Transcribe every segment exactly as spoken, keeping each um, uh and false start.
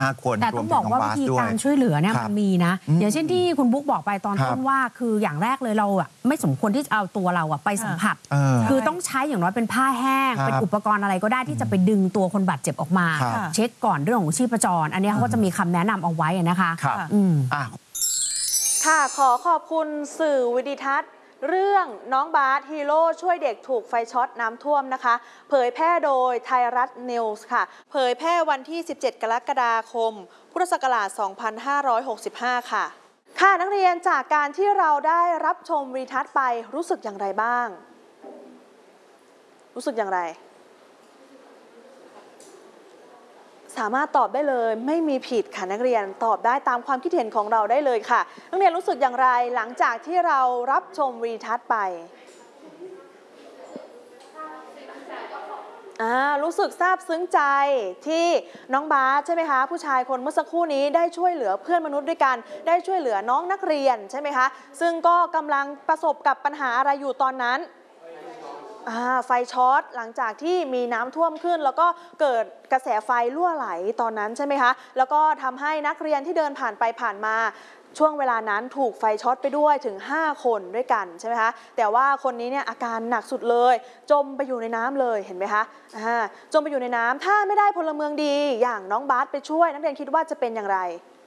ห้าคนแต่ต้องบอกว่าวิธีการช่วยเหลือเนี่ยมันมีนะอย่างเช่นที่คุณบุ๊กบอกไปตอนต้นว่าคืออย่างแรกเลยเราอ่ะไม่สมควรที่จะเอาตัวเราอ่ะไปสัมผัสคือต้องใช้อย่างน้อยเป็นผ้าแห้งเป็นอุปกรณ์อะไรก็ได้ที่จะไปดึงตัวคนบาดเจ็บออกมาเช็คก่อนเรื่องของชีพจรอันนี้เขาก็จะมีคำแนะนำเอาไว้นะคะอืมค่ะขอขอบคุณสื่อวิดิทัศน์เรื่องน้องบาสฮีโร่ช่วยเด็กถูกไฟช็อตน้ำท่วมนะคะเผยแพร่โดยไทยรัฐนิวส์ค่ะเผยแพร่วันที่สิบเจ็ดกรกฎาคมพุทธศักราชสองพันห้าร้อยหกสิบห้าค่ะค่ะนักเรียนจากการที่เราได้รับชมวิดิทัศน์ไปรู้สึกอย่างไรบ้างรู้สึกอย่างไรสามารถตอบได้เลยไม่มีผิดค่ะนักเรียนตอบได้ตามความคิดเห็นของเราได้เลยค่ะนักเรียนรู้สึกอย่างไรหลังจากที่เรารับชมวิดิทัศน์ไปอ่ารู้สึกซาบซึ้งใจที่น้องบาสใช่ไหมคะผู้ชายคนเมื่อสักครู่นี้ได้ช่วยเหลือเพื่อนมนุษย์ด้วยกันได้ช่วยเหลือน้องนักเรียนใช่ไหมคะซึ่งก็กำลังประสบกับปัญหาอะไรอยู่ตอนนั้นไฟช็อตหลังจากที่มีน้ำท่วมขึ้นแล้วก็เกิดกระแสไฟรั่วไหลตอนนั้นใช่ไหมคะแล้วก็ทำให้นักเรียนที่เดินผ่านไปผ่านมาช่วงเวลานั้นถูกไฟช็อตไปด้วยถึงห้าคนด้วยกันใช่ไหมคะแต่ว่าคนนี้เนี่ยอาการหนักสุดเลยจมไปอยู่ในน้ำเลยเห็นไหมคะจมไปอยู่ในน้ำถ้าไม่ได้พลเมืองดีอย่างน้องบาสไปช่วยนักเรียนคิดว่าจะเป็นอย่างไร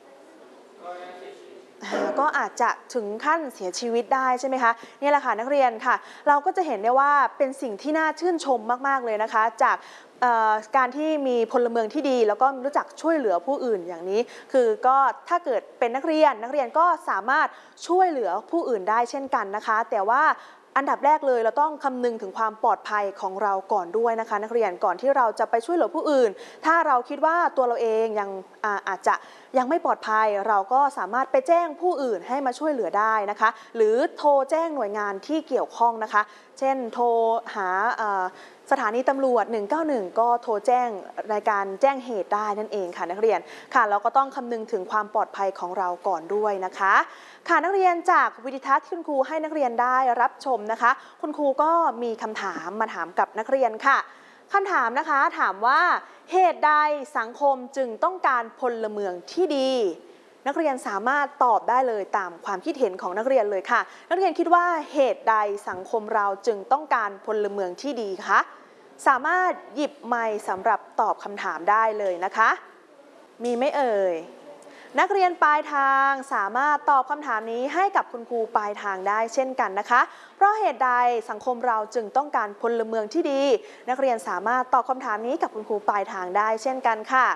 ก็อาจจะถึงขั้นเสียชีวิตได้ใช่ไหมคะนี่แหละค่ะนักเรียนค่ะเราก็จะเห็นได้ว่าเป็นสิ่งที่น่าชื่นชมมากๆเลยนะคะจากการที่มีพลเมืองที่ดีแล้วก็รู้จักช่วยเหลือผู้อื่นอย่างนี้คือก็ถ้าเกิดเป็นนักเรียนนักเรียนก็สามารถช่วยเหลือผู้อื่นได้เช่นกันนะคะแต่ว่าอันดับแรกเลยเราต้องคำนึงถึงความปลอดภัยของเราก่อนด้วยนะคะนักเรียนก่อนที่เราจะไปช่วยเหลือผู้อื่นถ้าเราคิดว่าตัวเราเองยัง อา, อาจจะยังไม่ปลอดภัยเราก็สามารถไปแจ้งผู้อื่นให้มาช่วยเหลือได้นะคะหรือโทรแจ้งหน่วยงานที่เกี่ยวข้องนะคะเช่นโทรหาสถานีตำรวจหนึ่งเก้าหนึ่งก็โทรแจ้งในการแจ้งเหตุได้นั่นเองค่ะนักเรียนค่ะเราก็ต้องคำนึงถึงความปลอดภัยของเราก่อนด้วยนะคะค่ะนักเรียนจากวิดิทัศน์ที่คุณครูให้นักเรียนได้รับชมนะคะคุณครูก็มีคำถามมาถามกับนักเรียนค่ะคำถามนะคะถามว่าเหตุใดสังคมจึงต้องการพลเมืองที่ดีนักเรียนสามารถตอบได้เลยตามความคิดเห็นของนักเรียนเลยค่ะนักเรียนคิดว่าเหตุใดสังคมเราจึงต้องการพลเมืองที่ดีคะสามารถหยิบไมค์สำหรับตอบคำถามได้เลยนะคะมีไหมเอ่ยนักเรียนปลายทางสามารถตอบคำถามนี้ให้กับคุณครูปลายทางได้เช่นกันนะคะเพราะเหตุใดสังคมเราจึงต้องการพลเมืองที่ดีนักเรียนสามารถตอบคำถามนี้กับคุณครูปลายทางได้เช่นกันค่ะ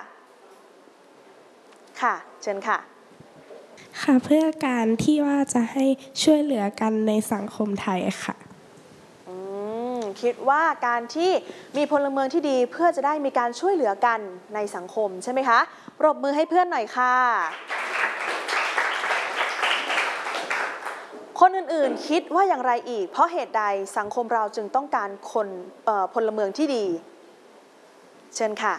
ค่ะเชิญค่ะค่ะเพื่อการที่ว่าจะให้ช่วยเหลือกันในสังคมไทยค่ะคิดว่าการที่มีพลเมืองที่ดีเพื่อจะได้มีการช่วยเหลือกันในสังคมใช่ไหมคะปรบมือให้เพื่อนหน่อยค่ะคนอื่นๆคิดว่าอย่างไรอีกเพราะเหตุใดสังคมเราจึงต้องการคนพลเมืองที่ดีเชิญค่ะ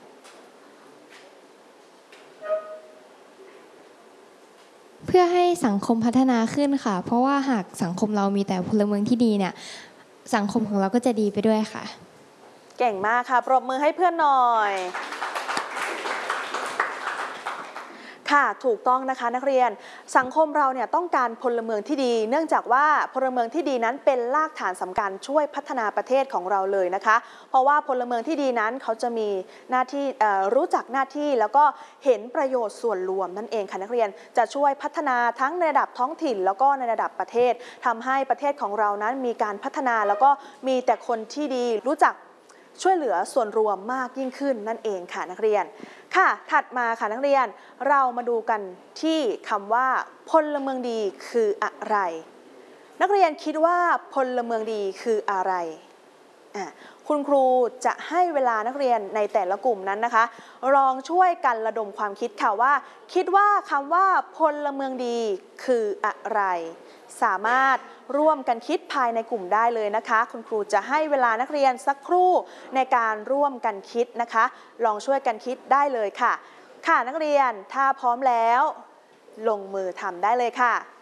เพื่อให้สังคมพัฒนาขึ้นค่ะเพราะว่าหากสังคมเรามีแต่พลเมืองที่ดีเนี่ยสังคมของเราก็จะดีไปด้วยค่ะเก่งมากค่ะปรบมือให้เพื่อนหน่อยค่ะถูกต้องนะคะนักเรียนสังคมเราเนี่ยต้องการพลเมืองที่ดีเนื่องจากว่าพลเมืองที่ดีนั้นเป็นรากฐานสำคัญช่วยพัฒนาประเทศของเราเลยนะคะเพราะว่าพลเมืองที่ดีนั้นเขาจะมีหน้าที่รู้จักหน้าที่แล้วก็เห็นประโยชน์ส่วนรวมนั่นเองค่ะนักเรียนจะช่วยพัฒนาทั้งในระดับท้องถิ่นแล้วก็ในระดับประเทศทำให้ประเทศของเรานั้นมีการพัฒนาแล้วก็มีแต่คนที่ดีรู้จักช่วยเหลือส่วนรวมมากยิ่งขึ้นนั่นเองค่ะนักเรียนค่ะถัดมาค่ะนักเรียนเรามาดูกันที่คำว่าพลเมืองดีคืออะไรนักเรียนคิดว่าพลเมืองดีคืออะไรคุณครูจะให้เวลานักเรียนในแต่ละกลุ่มนั้นนะคะลองช่วยกันระดมความคิดค่ะว่าคิดว่าคำว่าพลเมืองดีคืออะไรสามารถร่วมกันคิดภายในกลุ่มได้เลยนะคะคุณครูจะให้เวลานักเรียนสักครู่ในการร่วมกันคิดนะคะลองช่วยกันคิดได้เลยค่ะค่ะนักเรียนถ้าพร้อมแล้วลงมือทำได้เลยค่ะ